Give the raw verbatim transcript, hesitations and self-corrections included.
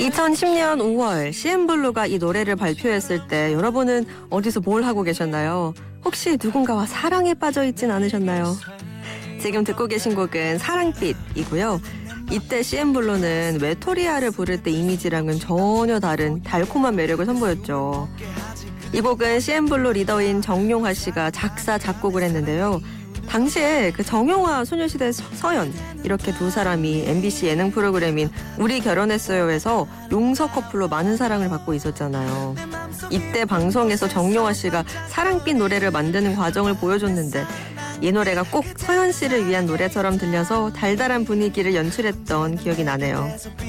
이천십 년 오월 씨엔블루가 이 노래를 발표했을 때 여러분은 어디서 뭘 하고 계셨나요? 혹시 누군가와 사랑에 빠져 있진 않으셨나요? 지금 듣고 계신 곡은 사랑빛이고요. 이때 씨엔블루는 외톨이아를 부를 때 이미지랑은 전혀 다른 달콤한 매력을 선보였죠. 이 곡은 씨엔블루 리더인 정용화 씨가 작사, 작곡을 했는데요. 당시에 그 정용화 소녀시대 서연 이렇게 두 사람이 엠비씨 예능 프로그램인 우리 결혼했어요에서 용서 커플로 많은 사랑을 받고 있었잖아요. 이때 방송에서 정용화 씨가 사랑빛 노래를 만드는 과정을 보여줬는데 이 노래가 꼭 서연 씨를 위한 노래처럼 들려서 달달한 분위기를 연출했던 기억이 나네요.